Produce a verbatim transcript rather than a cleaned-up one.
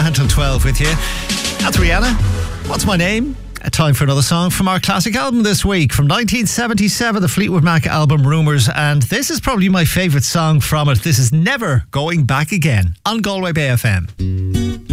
Monaghan till twelve with you. That's Rihanna. What's my name? A time for another song from our classic album this week. From nineteen seventy-seven, the Fleetwood Mac album Rumours. And this is probably my favourite song from it. This is Never Going Back Again on Galway Bay F M.